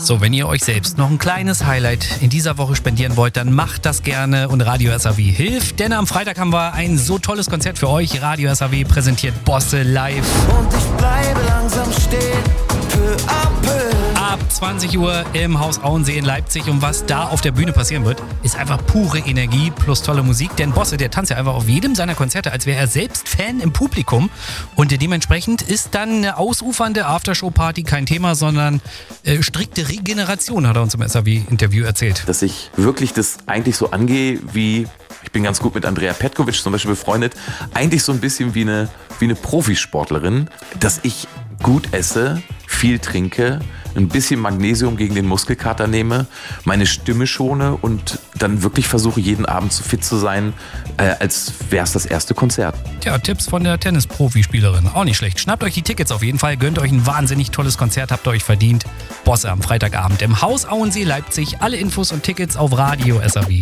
So, wenn ihr euch selbst noch ein kleines Highlight in dieser Woche spendieren wollt, dann macht das gerne und Radio SAW hilft. Denn am Freitag haben wir ein so tolles Konzert für euch. Radio SAW präsentiert Bosse live. Und ich bleibe langsam stehen, peu à peu. Ab 20 Uhr im Haus Auensee in Leipzig. Und was da auf der Bühne passieren wird, ist einfach pure Energie plus tolle Musik. Denn Bosse, der tanzt ja einfach auf jedem seiner Konzerte, als wäre er selbst Fan im Publikum. Und dementsprechend ist dann eine ausufernde Aftershow-Party kein Thema, sondern strikte Regeneration, hat er uns im SAW-Interview erzählt. Dass ich wirklich das eigentlich so angehe wie, ich bin ganz gut mit Andrea Petkovic zum Beispiel befreundet, eigentlich so ein bisschen wie eine Profisportlerin, dass ich gut esse, viel trinke, ein bisschen Magnesium gegen den Muskelkater nehme, meine Stimme schone und dann wirklich versuche, jeden Abend so fit zu sein, als wäre es das erste Konzert. Tja, Tipps von der Tennis-Profispielerin. Auch nicht schlecht. Schnappt euch die Tickets auf jeden Fall, gönnt euch ein wahnsinnig tolles Konzert, habt ihr euch verdient. Bosse am Freitagabend im Haus Auensee Leipzig. Alle Infos und Tickets auf Radio SAW.